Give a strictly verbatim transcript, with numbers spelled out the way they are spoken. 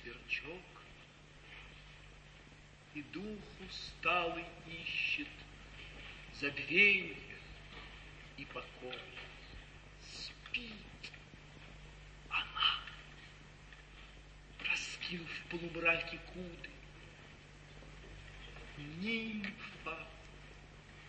сверчок, и дух усталый ищет забвенье и покой. Спит она, раскинув в полумраке куды, нимфа